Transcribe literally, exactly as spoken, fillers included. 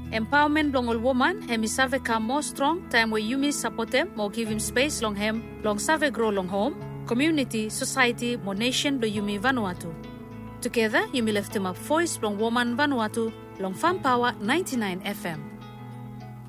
Empowerment long all woman, hemi save come more strong, time where you support them, more give him space long hem, long save grow long home, community, society, more nation do Yumi Vanuatu. Together, Yumi lift him up voice long woman Vanuatu, long Farm Power ninety-nine F M.